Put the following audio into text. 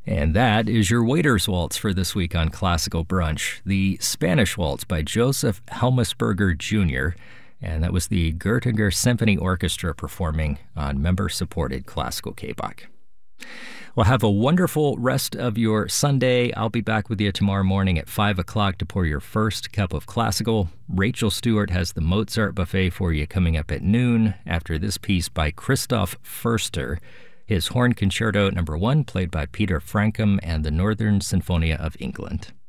And that is your Waiter's Waltz for this week on Classical Brunch, the Spanish Waltz by Joseph Helmsberger Jr., and that was the Göttinger Symphony Orchestra performing on member-supported classical K-Bach. Well, have a wonderful rest of your Sunday. I'll be back with you tomorrow morning at 5 o'clock to pour your first cup of classical. Rachel Stewart has the Mozart Buffet for you coming up at noon after this piece by Christoph Förster, his Horn Concerto No. 1 played by Peter Frankum and the Northern Sinfonia of England.